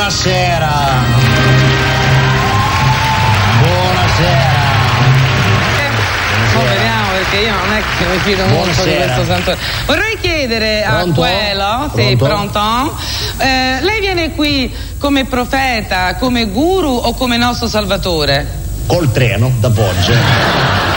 Buonasera. Buonasera. Vediamo, perché io non è che mi fido molto di questo santore. Vorrei chiedere a quello, sì, pronto? Lei viene qui come profeta, come guru o come nostro salvatore? Col treno da Foggia.